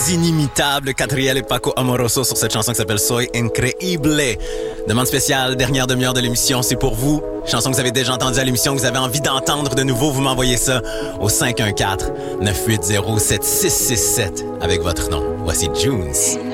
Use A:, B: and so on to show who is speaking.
A: Inimitable Catriel et Paco Amoroso sur cette chanson qui s'appelle Soy Increíble. Demande spéciale, dernière demi-heure de l'émission, c'est pour vous. Chanson que vous avez déjà entendue à l'émission, que vous avez envie d'entendre de nouveau, vous m'envoyez ça au 514-980-7667 avec votre nom. Voici Junes.